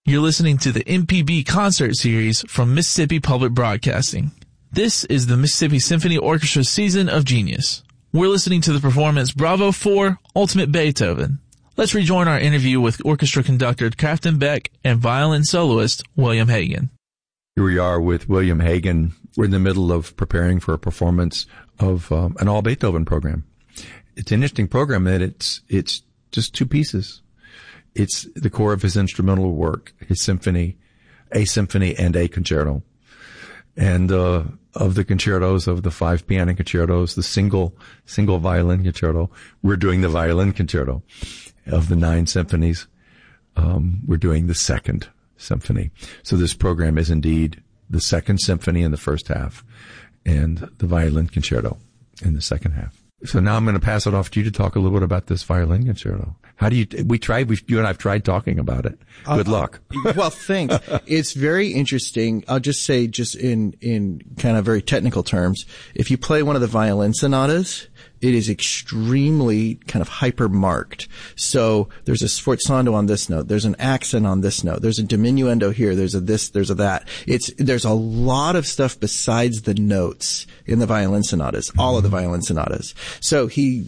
You're listening to the MPB concert series from Mississippi Public Broadcasting. This is the Mississippi Symphony Orchestra's Season of Genius. We're listening to the performance Bravo 4, Ultimate Beethoven. Let's rejoin our interview with orchestra conductor Crafton Beck and violin soloist William Hagen. Here we are with William Hagen. We're in the middle of preparing for a performance of an all Beethoven program. It's an interesting program that it's just two pieces. It's the core of his instrumental work, his symphony, a symphony and a concerto. And of the concertos, of the 5 piano concertos, the single violin concerto, we're doing the violin concerto. Of the 9 symphonies, we're doing the second symphony. So this program is indeed the second symphony in the first half and the violin concerto in the second half. So now I'm going to pass it off to you to talk a little bit about this violin concerto. How do you, you and I've tried talking about it. Good luck. Well, thanks. It's very interesting. I'll just say, just in kind of very technical terms, if you play one of the violin sonatas, it is extremely kind of hyper marked. So there's a sforzando on this note. There's an accent on this note. There's a diminuendo here. There's a this, there's a that. There's a lot of stuff besides the notes in the violin sonatas, all of the violin sonatas. So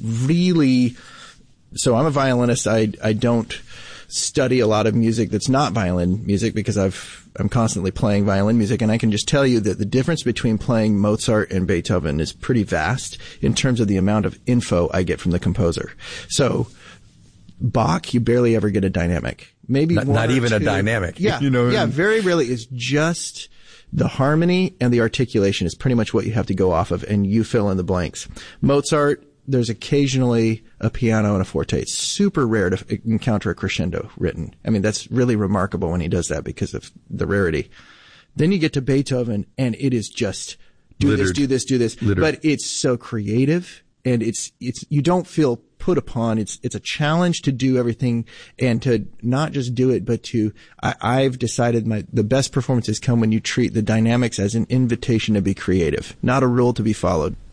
I'm a violinist. I don't study a lot of music that's not violin music because I'm constantly playing violin music, and I can just tell you that the difference between playing Mozart and Beethoven is pretty vast in terms of the amount of info I get from the composer. So Bach, you barely ever get a dynamic. Maybe not even a dynamic. Yeah, very rarely. It's just the harmony and the articulation is pretty much what you have to go off of, and you fill in the blanks. Mozart, there's occasionally a piano and a forte. It's super rare to encounter a crescendo written. I mean, that's really remarkable when he does that because of the rarity. Then you get to Beethoven, and it is just do this. Littered. But it's so creative, and it's you don't feel put upon. It's a challenge to do everything and to not just do it, but to I've decided the best performances come when you treat the dynamics as an invitation to be creative, not a rule to be followed.